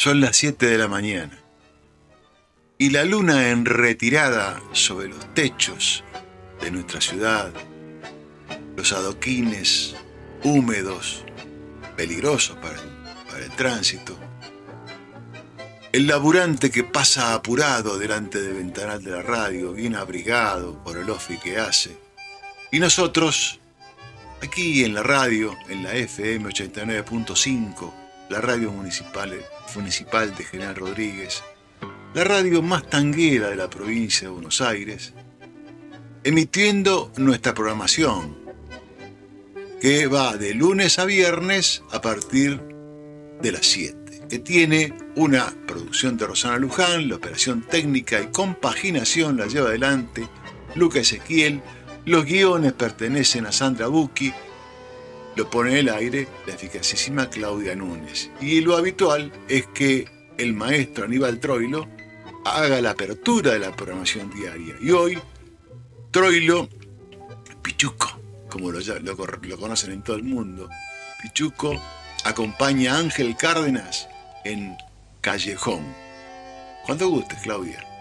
Son las 7 de la mañana y la luna en retirada sobre los techos de nuestra ciudad, los adoquines húmedos, peligrosos para el tránsito, el laburante que pasa apurado delante del ventanal de la radio, bien abrigado por el ofi que hace, y nosotros, aquí en la radio, en la FM 89.5, la radio municipal de General Rodríguez, la radio más tanguera de la provincia de Buenos Aires, emitiendo nuestra programación, que va de lunes a viernes a partir de las 7, que tiene una producción de Rosana Luján, la operación técnica y compaginación la lleva adelante Luca Ezequiel, los guiones pertenecen a Sandra Bucchi, lo pone en el aire la eficacísima Claudia Núñez. Y lo habitual es que el maestro Aníbal Troilo haga la apertura de la programación diaria. Y hoy, Troilo, Pichuco, como lo conocen en todo el mundo, Pichuco acompaña a Ángel Cárdenas en Callejón. Cuando gustes, Claudia.